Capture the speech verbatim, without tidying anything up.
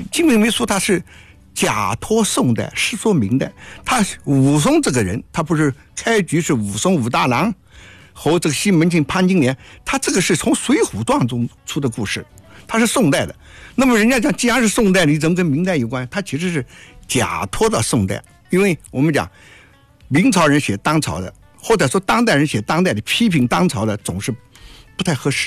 金瓶梅书它是假托宋代，实说明代。他武松这个人，他不是开局是武松武大郎和这个西门庆潘金莲，他这个是从《水浒传》中出的故事，他是宋代的。那么人家讲，既然是宋代，你怎么跟明代有关？他其实是假托到宋代，因为我们讲明朝人写当朝的，或者说当代人写当代的，批评当朝的总是不太合适。